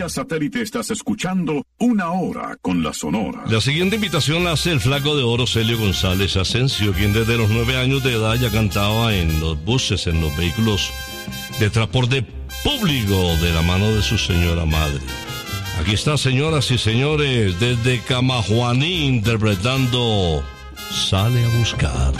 vía satélite estás escuchando Una Hora con la Sonora. La siguiente invitación la hace el flaco de oro Celio González Asensio, quien desde los 9 años de edad ya cantaba en los buses, en los vehículos de transporte público de la mano de su señora madre. Aquí está, señoras y señores, desde Camajuaní interpretando Sale a buscar.